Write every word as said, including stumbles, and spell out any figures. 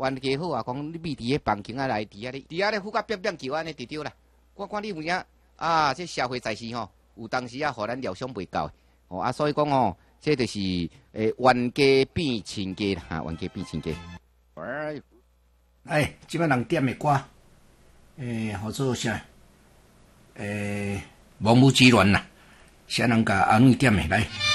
冤家好啊，讲你秘伫迄房间啊内，伫遐咧，伫遐咧呼甲变变叫安尼就对啦。我看你有影啊，这社会在世吼，有当时啊，互咱料想袂到的哦啊，所以讲哦，这就是诶冤家变亲家啦，哈，冤家变亲家。 哎，即摆人点的歌，诶，好做啥？诶，王母之恋啦，啥人甲安慰点的来？